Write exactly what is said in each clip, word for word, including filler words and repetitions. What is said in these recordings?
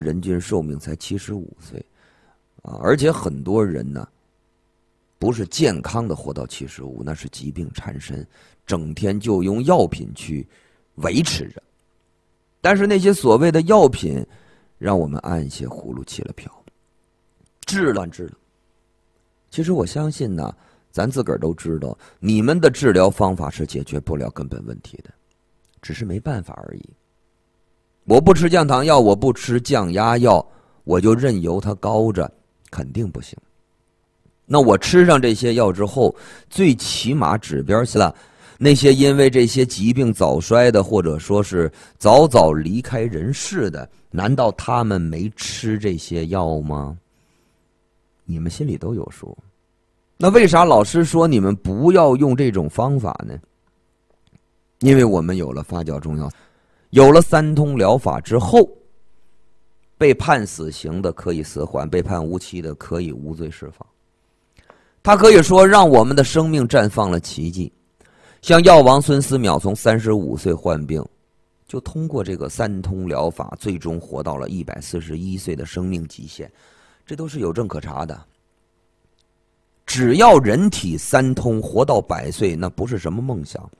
人均寿命才七十五岁，啊，而且很多人呢，不是健康的活到七十五，那是疾病缠身，整天就用药品去维持着。但是那些所谓的药品，让我们按些葫芦起了瓢，治了治了。其实我相信呢，咱自个儿都知道，你们的治疗方法是解决不了根本问题的，只是没办法而已。我不吃降糖药，我不吃降压药，我就任由它高着，肯定不行。那我吃上这些药之后，最起码指标下了那些因为这些疾病早衰的，或者说是早早离开人世的，难道他们没吃这些药吗？你们心里都有数。那为啥老师说你们不要用这种方法呢？因为我们有了发酵中药，有了三通疗法之后，被判死刑的可以死缓，被判无期的可以无罪释放。他可以说让我们的生命绽放了奇迹。像药王孙思邈从三十五岁患病，就通过这个三通疗法，最终活到了一百四十一岁的生命极限，这都是有证可查的。只要人体三通活到百岁，那不是什么梦想。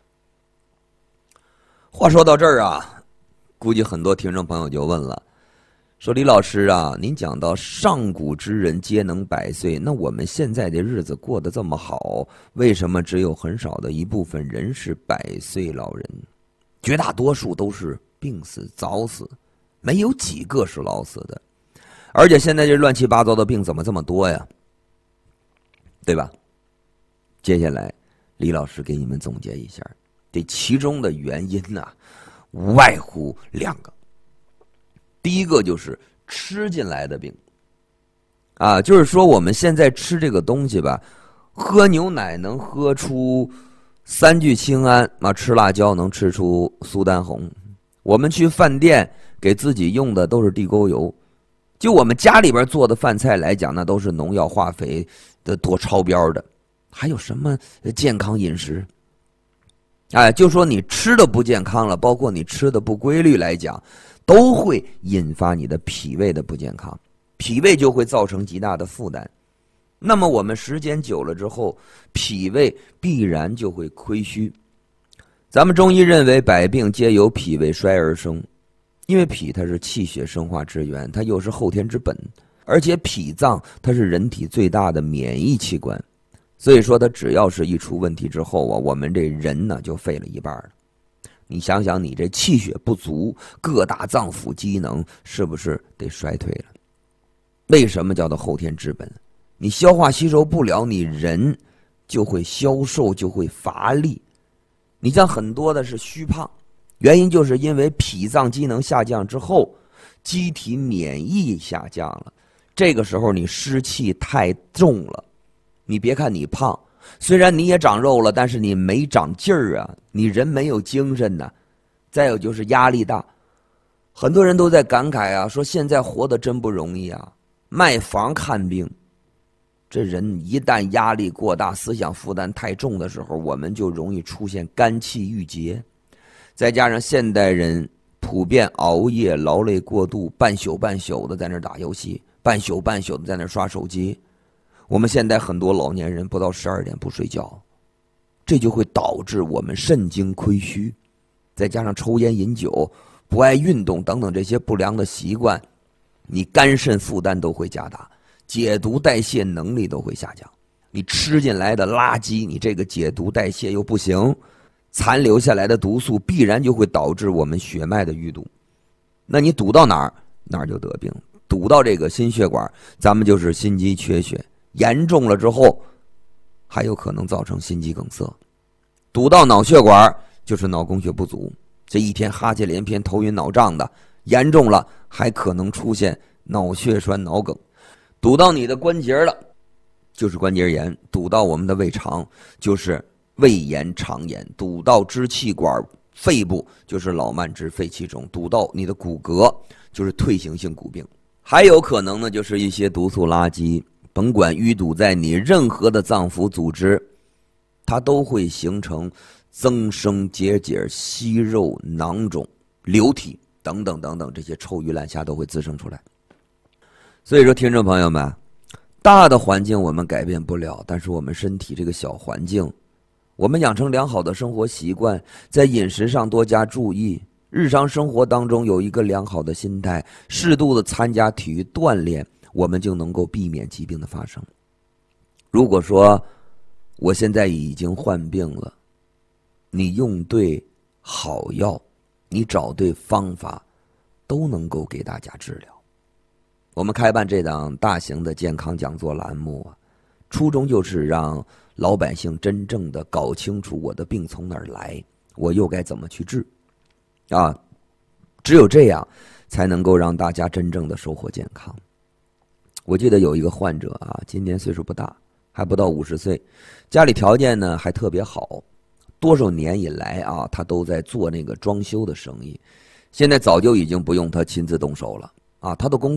话说到这儿啊，估计很多听众朋友就问了，说李老师啊，您讲到上古之人皆能百岁，那我们现在的日子过得这么好，为什么只有很少的一部分人是百岁老人？绝大多数都是病死早死，没有几个是老死的。而且现在这乱七八糟的病怎么这么多呀？对吧？接下来李老师给你们总结一下，这其中的原因呢、啊，无外乎两个。第一个就是吃进来的病，啊，就是说我们现在吃这个东西吧，喝牛奶能喝出三聚氰胺，啊，吃辣椒能吃出苏丹红。我们去饭店给自己用的都是地沟油，就我们家里边做的饭菜来讲，那都是农药化肥的多超标的，还有什么健康饮食？哎，就说你吃的不健康了，包括你吃的不规律来讲，都会引发你的脾胃的不健康，脾胃就会造成极大的负担。那么我们时间久了之后，脾胃必然就会亏虚。咱们中医认为百病皆由脾胃衰而生，因为脾它是气血生化之源，它又是后天之本，而且脾脏它是人体最大的免疫器官，所以说它只要是一出问题之后啊，我们这人呢就废了一半了。你想想，你这气血不足，各大脏腑机能是不是得衰退了？为什么叫做后天之本？你消化吸收不了，你人就会消瘦，就会乏力。你像很多的是虚胖，原因就是因为脾脏机能下降之后，机体免疫下降了。这个时候你湿气太重了，你别看你胖，虽然你也长肉了，但是你没长劲儿啊，你人没有精神呐、啊。再有就是压力大，很多人都在感慨啊，说现在活得真不容易啊，卖房看病。这人一旦压力过大，思想负担太重的时候，我们就容易出现肝气郁结。再加上现代人普遍熬夜，劳累过度，半宿半宿的在那打游戏，半宿半宿的在那刷手机。我们现在很多老年人不到十二点不睡觉，这就会导致我们肾精亏虚。再加上抽烟饮酒、不爱运动等等这些不良的习惯，你肝肾负担都会加大，解毒代谢能力都会下降。你吃进来的垃圾，你这个解毒代谢又不行，残留下来的毒素必然就会导致我们血脉的淤堵。那你堵到哪儿，哪儿就得病。堵到这个心血管，咱们就是心肌缺血，严重了之后还有可能造成心肌梗塞。堵到脑血管就是脑供血不足，这一天哈欠连篇、头晕脑胀的，严重了还可能出现脑血栓、脑梗。堵到你的关节了就是关节炎，堵到我们的胃肠就是胃炎、肠炎，堵到支气管、肺部就是老慢支、肺气肿，堵到你的骨骼就是退行性骨病。还有可能呢，就是一些毒素垃圾，甭管淤堵在你任何的脏腑组织，它都会形成增生结节、息肉、囊肿、瘤体等等等等，这些臭鱼烂虾都会滋生出来。 所以说，听众朋友们，大的环境我们改变不了，但是我们身体这个小环境，我们养成良好的生活习惯，在饮食上多加注意，日常生活当中有一个良好的心态，适度的参加体育锻炼，我们就能够避免疾病的发生。如果说我现在已经患病了，你用对好药，你找对方法，都能够给大家治疗。我们开办这档大型的健康讲座栏目啊，初衷就是让老百姓真正的搞清楚我的病从哪儿来，我又该怎么去治啊，只有这样才能够让大家真正的收获健康。我记得有一个患者啊，今年岁数不大，还不到五十岁，家里条件呢还特别好，多少年以来啊，他都在做那个装修的生意，现在早就已经不用他亲自动手了啊，他的工